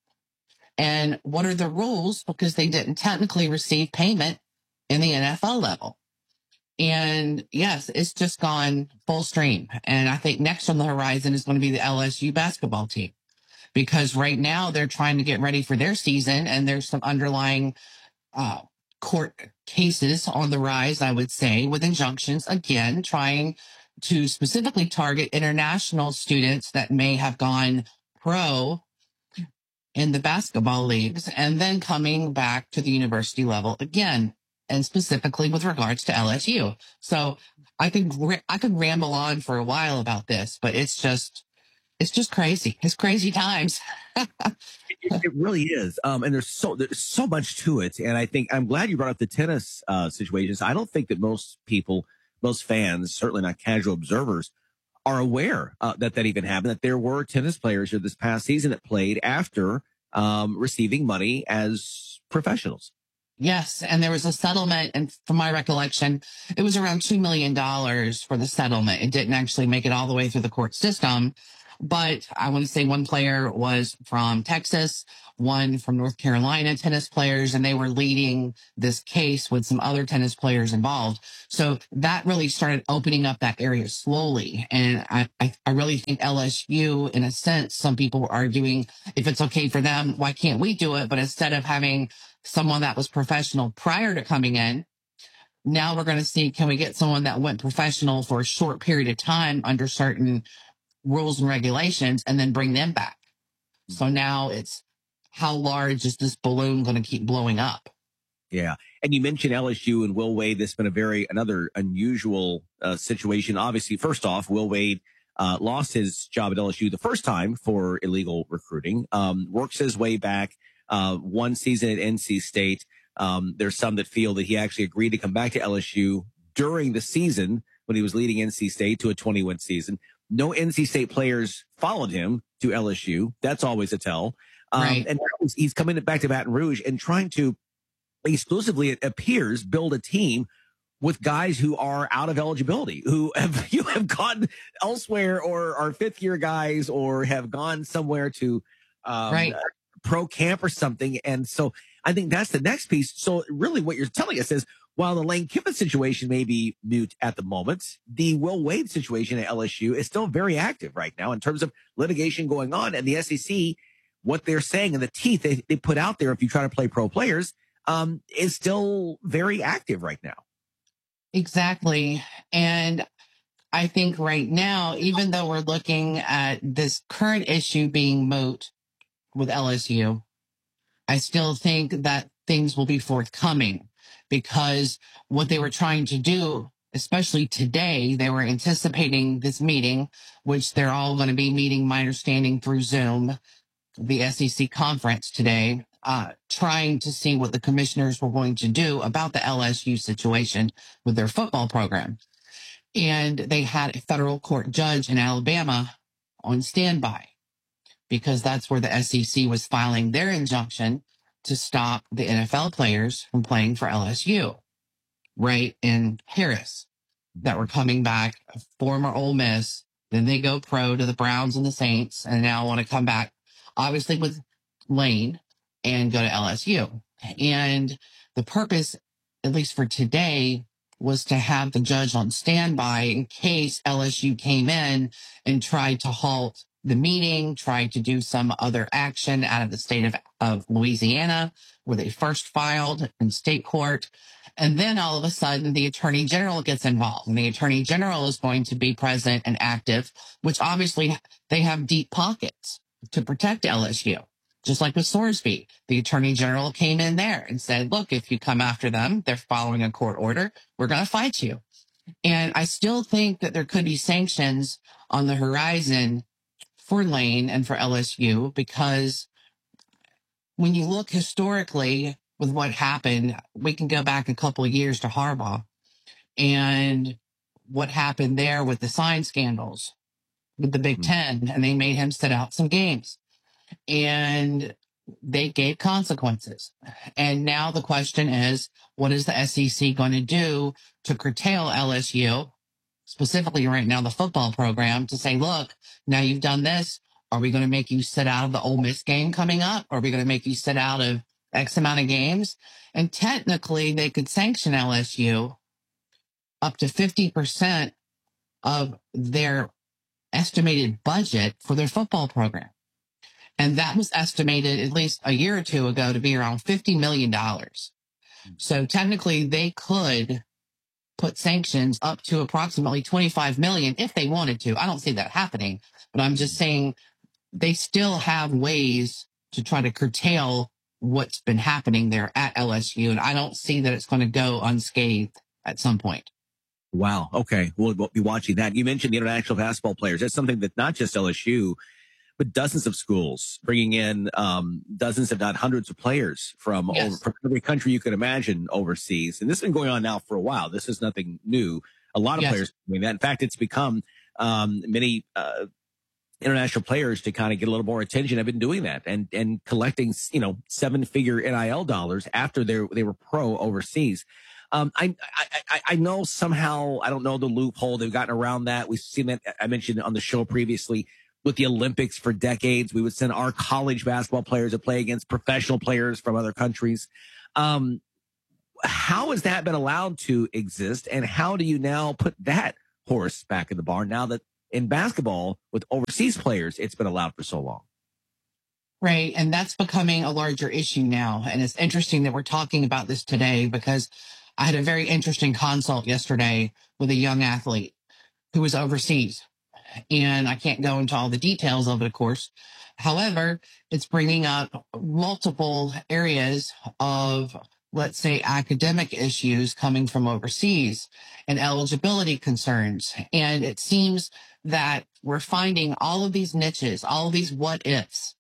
And what are the rules? Because they didn't technically receive payment in the N F L level. And yes, it's just gone full stream. And I think next on the horizon is going to be the L S U basketball team, because right now they're trying to get ready for their season, and there's some underlying uh, court cases on the rise, I would say, with injunctions, again, trying to specifically target international students that may have gone pro in the basketball leagues and then coming back to the university level again, and specifically with regards to L S U. So I could I could ramble on for a while about this, but it's just it's just crazy. It's crazy times. it, it really is. Um, and there's so there's so much to it. And I think I'm glad you brought up the tennis uh, situations. I don't think that most people, most fans, certainly not casual observers, are aware uh, that that even happened, that there were tennis players here this past season that played after um, receiving money as professionals. Yes. And there was a settlement. And from my recollection, it was around two million dollars for the settlement. It didn't actually make it all the way through the court system. But I want to say one player was from Texas, one from North Carolina, tennis players, and they were leading this case with some other tennis players involved. So that really started opening up that area slowly. And I, I, I really think L S U, in a sense, some people were arguing, if it's okay for them, why can't we do it? But instead of having someone that was professional prior to coming in, now we're going to see, can we get someone that went professional for a short period of time under certain rules and regulations and then bring them back. So now it's, how large is this balloon going to keep blowing up? Yeah. And you mentioned L S U and Will Wade. This has been a very, another unusual uh, situation. Obviously, first off, Will Wade uh, lost his job at L S U the first time for illegal recruiting, um, works his way back, uh, one season at N C State. Um, there's some that feel that he actually agreed to come back to L S U during the season when he was leading N C State to a twenty-win season. No N C State players followed him to L S U. That's always a tell. Um, right. And now he's coming back to Baton Rouge and trying to exclusively, it appears, build a team with guys who are out of eligibility, who have you have gone elsewhere or are fifth year guys or have gone somewhere to um, right. uh, pro camp or something. And so I think that's the next piece. So really what you're telling us is, while the Lane Kiffin situation may be mute at the moment, the Will Wade situation at L S U is still very active right now in terms of litigation going on. And the S E C, what they're saying and the teeth they, they put out there if you try to play pro players, um, is still very active right now. Exactly. And I think right now, even though we're looking at this current issue being moot with L S U, I still think that things will be forthcoming. Because what they were trying to do, especially today, they were anticipating this meeting, which they're all going to be meeting, my understanding, through Zoom, the S E C conference today, uh, trying to see what the commissioners were going to do about the L S U situation with their football program. And they had a federal court judge in Alabama on standby, because that's where the S E C was filing their injunction to stop the N F L players from playing for L S U, right in Harris, that were coming back, former Ole Miss. Then they go pro to the Browns and the Saints, and now want to come back, obviously with Lane, and go to L S U. And the purpose, at least for today, was to have the judge on standby in case L S U came in and tried to halt the meeting, tried to do some other action out of the state of, of Louisiana, where they first filed in state court. And then all of a sudden, the attorney general gets involved. And the attorney general is going to be present and active, which obviously they have deep pockets to protect L S U. Just like with Sorsby, the attorney general came in there and said, look, if you come after them, they're following a court order, we're going to fight you. And I still think that there could be sanctions on the horizon for Lane and for L S U, because when you look historically with what happened, we can go back a couple of years to Harbaugh and what happened there with the sign scandals with the Big Ten, and they made him sit out some games, and they gave consequences. And now the question is, what is the S E C going to do to curtail L S U, specifically right now the football program, to say, look, now you've done this. Are we going to make you sit out of the Ole Miss game coming up? Or are we going to make you sit out of X amount of games? And technically, they could sanction L S U up to fifty percent of their estimated budget for their football program. And that was estimated at least a year or two ago to be around fifty million dollars. So technically they could put sanctions up to approximately twenty-five million dollars if they wanted to. I don't see that happening, but I'm just saying they still have ways to try to curtail what's been happening there at L S U. And I don't see that it's going to go unscathed at some point. Wow. Okay. We'll, we'll be watching that. You mentioned the international basketball players. That's something that not just L S U, but dozens of schools bringing in um, dozens, if not hundreds of players from, Yes. over, from every country you can imagine overseas. And this has been going on now for a while. This is nothing new. A lot of Yes. players doing that. In fact, it's become um, many uh, international players to kind of get a little more attention have been doing that and and collecting, you know, seven figure N I L dollars after they they were pro overseas. Um, I, I, I, I know somehow, I don't know the loophole. They've gotten around that. We've seen that. I mentioned on the show previously with the Olympics for decades. We would send our college basketball players to play against professional players from other countries. Um, how has that been allowed to exist? And how do you now put that horse back in the barn now that in basketball with overseas players, it's been allowed for so long? Right. And that's becoming a larger issue now. And it's interesting that we're talking about this today because I had a very interesting consult yesterday with a young athlete who was overseas. And I can't go into all the details of it, of course. However, it's bringing up multiple areas of, let's say, academic issues coming from overseas and eligibility concerns. And it seems that we're finding all of these niches, all of these what ifs.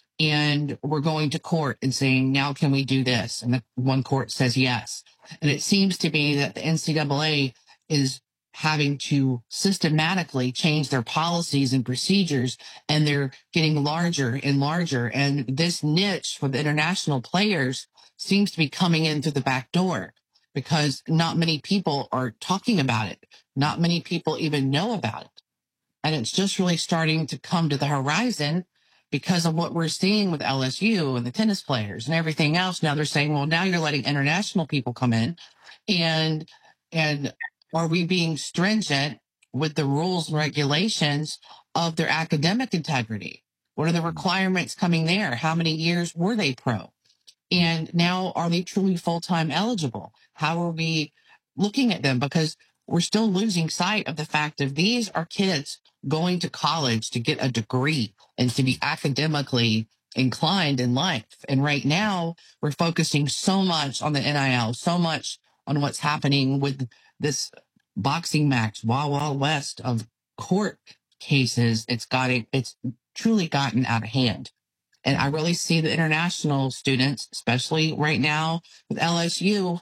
And we're going to court and saying, now can we do this? And the one court says yes. And it seems to be that the N C double A is having to systematically change their policies and procedures, and they're getting larger and larger. And this niche for the international players seems to be coming in through the back door because not many people are talking about it. Not many people even know about it. And it's just really starting to come to the horizon because of what we're seeing with L S U and the tennis players and everything else. Now they're saying, well, now you're letting international people come in, and, and are we being stringent with the rules and regulations of their academic integrity? What are the requirements coming there? How many years were they pro? And now are they truly full-time eligible? How are we looking at them? Because we're still losing sight of the fact that these are kids going to college to get a degree and to be academically inclined in life. And right now we're focusing so much on the N I L, so much on what's happening with this boxing match, Wild Wild West of court cases. It's got it, it's truly gotten out of hand. And I really see the international students, especially right now with L S U,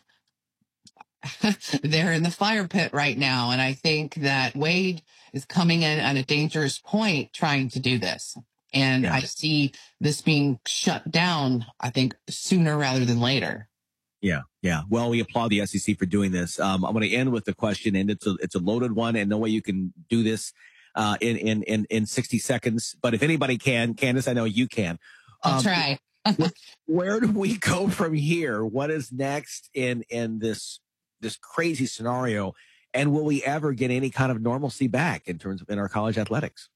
they're in the fire pit right now. And I think that Wade is coming in at a dangerous point trying to do this. And Yeah. I see this being shut down, I think, sooner rather than later. Yeah, yeah. Well, we applaud the S E C for doing this. Um, I'm going to end with the question, and it's a it's a loaded one, and no way you can do this uh, in in in in sixty seconds. But if anybody can, Candace, I know you can. I'll Um, try. Where do we go from here? What is next in in this this crazy scenario? And will we ever get any kind of normalcy back in terms of in our college athletics?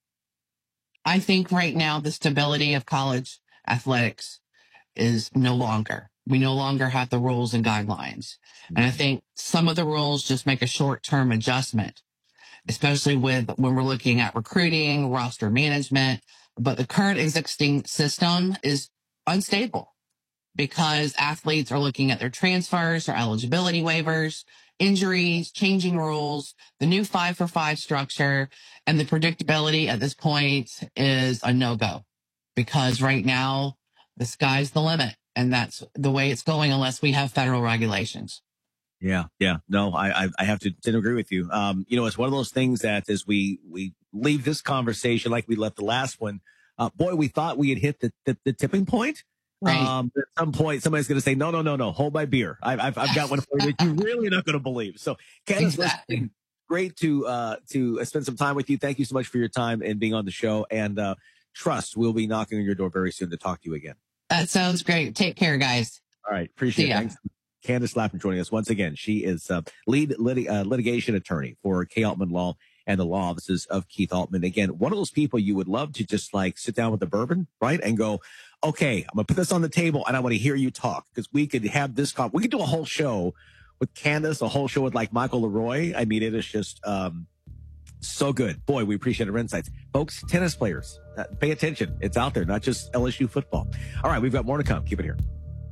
I think right now the stability of college athletics is no longer. We no longer have the rules and guidelines. And I think some of the rules just make a short-term adjustment, especially with when we're looking at recruiting, roster management. But the current existing system is unstable because athletes are looking at their transfers or eligibility waivers, injuries, changing rules, the new five for five structure, and the predictability at this point is a no-go because right now the sky's the limit, and that's the way it's going unless we have federal regulations. Yeah, yeah. No, I, I, I have to, to agree with you. Um, you know, it's one of those things that as we, we leave this conversation like we left the last one, uh, boy, we thought we had hit the, the, the tipping point. Right. Um, at some point, somebody's going to say, no, no, no, no, hold my beer. I've, I've, I've got one for you that you're really not going to believe. So, Candace, Exactly. listen, great to, uh, to spend some time with you. Thank you so much for your time and being on the show. And, uh, trust we'll be knocking on your door very soon to talk to you again. That sounds great. Take care, guys. All right. Appreciate See it. ya. Thanks. Candace Lapham joining us once again. She is uh, lead lit- uh, litigation attorney for K. Altman Law and the law offices of Keith Altman. Again, one of those people you would love to just like sit down with a bourbon, right? And go, okay, I'm going to put this on the table and I want to hear you talk, because we could have this, con- we could do a whole show with Candace, a whole show with like Michael Leroy. I mean, it is just um, so good. Boy, we appreciate her insights. Folks, tennis players, uh, pay attention. It's out there, not just L S U football. All right, we've got more to come. Keep it here.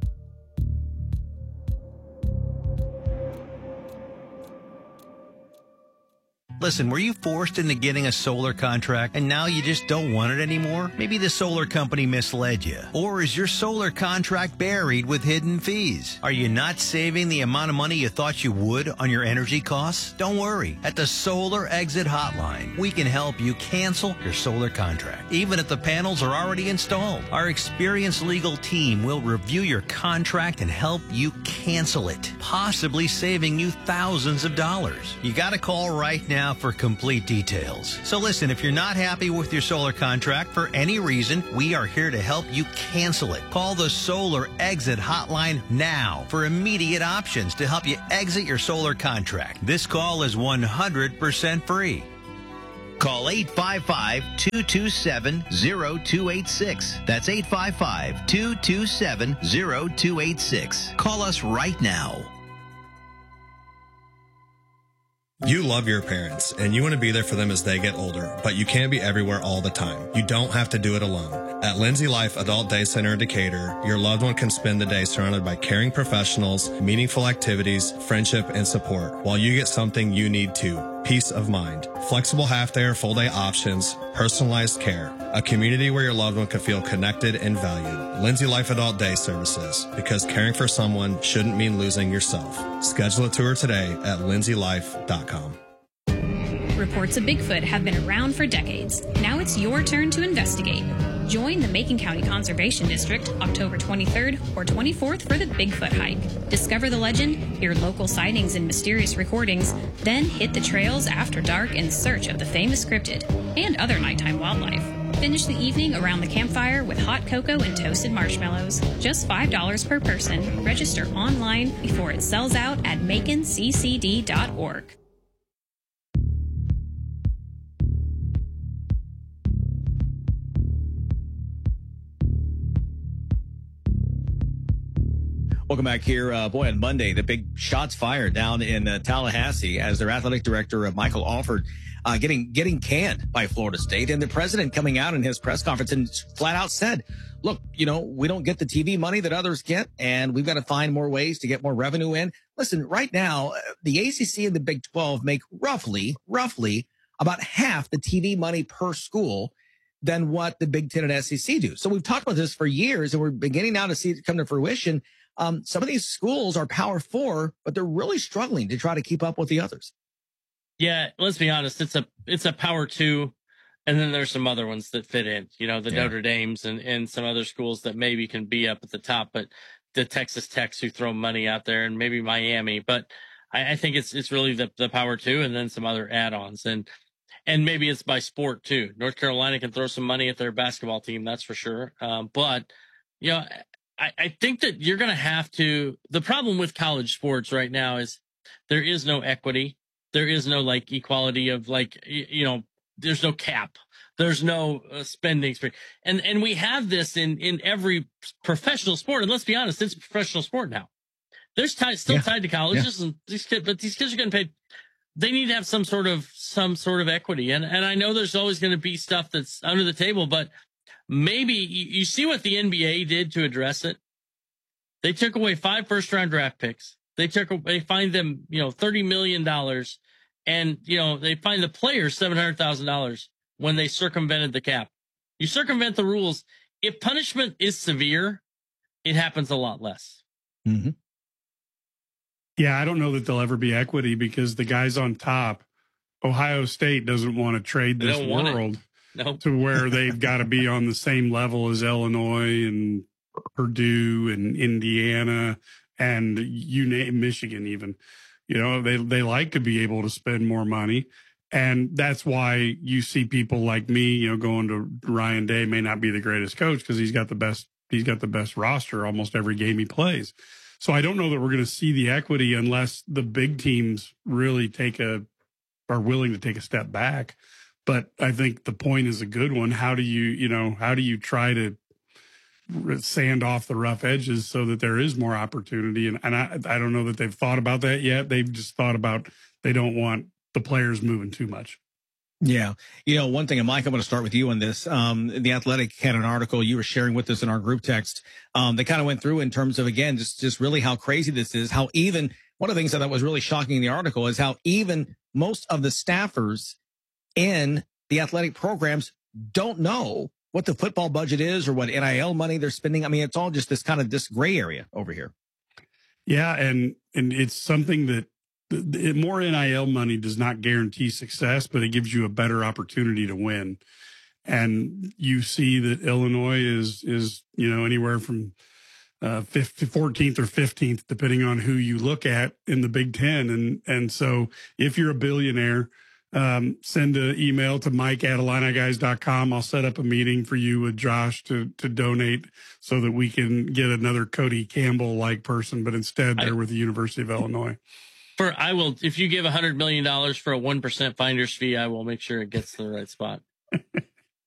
Listen, were you forced into getting a solar contract and now you just don't want it anymore? Maybe the solar company misled you. Or is your solar contract buried with hidden fees? Are you not saving the amount of money you thought you would on your energy costs? Don't worry. At the Solar Exit Hotline, we can help you cancel your solar contract, even if the panels are already installed. Our experienced legal team will review your contract and help you cancel it, possibly saving you thousands of dollars. You got to call right now for complete details. So listen, if you're not happy with your solar contract for any reason, we are here to help you cancel it. Call the Solar Exit Hotline now for immediate options to help you exit your solar contract. This call is one hundred percent free. Call eight five five, two two seven, zero two eight six. That's eight five five, two two seven, zero two eight six. Call us right now. You love your parents, and you want to be there for them as they get older, but you can't be everywhere all the time. You don't have to do it alone. At Lindsay Life Adult Day Center in Decatur, your loved one can spend the day surrounded by caring professionals, meaningful activities, friendship, and support, while you get something you need too: peace of mind. Flexible half-day or full-day options, personalized care, a community where your loved one can feel connected and valued. Lindsay Life Adult Day Services, because caring for someone shouldn't mean losing yourself. Schedule a tour today at lindsay life dot com. Reports of Bigfoot have been around for decades. Now it's your turn to investigate. Join the Macon County Conservation District October twenty-third or twenty-fourth for the Bigfoot hike. Discover the legend, hear local sightings and mysterious recordings, then hit the trails after dark in search of the famous cryptid and other nighttime wildlife. Finish the evening around the campfire with hot cocoa and toasted marshmallows. Just five dollars per person. Register online before it sells out at macon c c d dot org. Welcome back here. Uh, boy, on Monday, the big shots fired down in uh, Tallahassee as their athletic director, uh, Michael Alford, uh, getting getting canned by Florida State. And the president coming out in his press conference and flat out said, look, you know, we don't get the T V money that others get, and we've got to find more ways to get more revenue in. Listen, right now, the A C C and the Big twelve make roughly, roughly about half the T V money per school than what the Big Ten and S E C do. So we've talked about this for years, and we're beginning now to see it come to fruition. Um, some of these schools are Power Four, but they're really struggling to try to keep up with the others. Yeah, let's be honest. It's a it's a Power Two, and then there's some other ones that fit in. You know, the yeah. Notre Dames and, and some other schools that maybe can be up at the top, but the Texas Techs who throw money out there, and maybe Miami. But I, I think it's it's really the the Power Two, and then some other add-ons, and and maybe it's by sport too. North Carolina can throw some money at their basketball team, that's for sure. Um, but you know. I, I think that you're going to have to, the problem with college sports right now is there is no equity. There is no like equality of like, you, you know, there's no cap. There's no uh, spending spree. And, and we have this in, in every professional sport. And let's be honest, it's a professional sport now. There's t- still yeah. tied to colleges yeah. and these kids, but these kids are getting paid. They need to have some sort of, some sort of equity. And, and I know there's always going to be stuff that's under the table, but maybe you see what the N B A did to address it. They took away five first round draft picks. They took, they fined them, you know, thirty million dollars, and, you know, they fined the players seven hundred thousand dollars when they circumvented the cap. You circumvent the rules. If punishment is severe, it happens a lot less. Mm-hmm. Yeah. I don't know that there'll ever be equity because the guys on top, Ohio State doesn't want to trade this world. Nope. To where they've got to be on the same level as Illinois and Purdue and Indiana and you name Michigan even. You know, they they like to be able to spend more money. And that's why you see people like me, you know, going to Ryan Day may not be the greatest coach because he's got the best he's got the best roster almost every game he plays. So I don't know that we're going to see the equity unless the big teams really take a, are willing to take a step back. But I think the point is a good one. How do you, you know, how do you try to sand off the rough edges so that there is more opportunity? And, and I, I don't know that they've thought about that yet. They've just thought about, they don't want the players moving too much. Yeah. You know, one thing, and Mike, I'm going to start with you on this. Um, the Athletic had an article you were sharing with us in our group text. Um, they kind of went through in terms of, again, just, just really how crazy this is, how even one of the things that was really shocking in the article is how even most of the staffers in the athletic programs don't know what the football budget is or what N I L money they're spending. I mean, it's all just this kind of this gray area over here. Yeah. And, and it's something that, the, more N I L money does not guarantee success, but it gives you a better opportunity to win. And you see that Illinois is, is, you know, anywhere from uh, fourteenth or fifteenth, depending on who you look at in the Big Ten. And, and so if you're a billionaire, um, send an email to Mike at Illini guys dot com. I'll set up a meeting for you with Josh to, to donate so that we can get another Cody Campbell like person, but instead they're with the University of Illinois. For I will, if you give a hundred million dollars for a one percent finder's fee, I will make sure it gets to the right spot.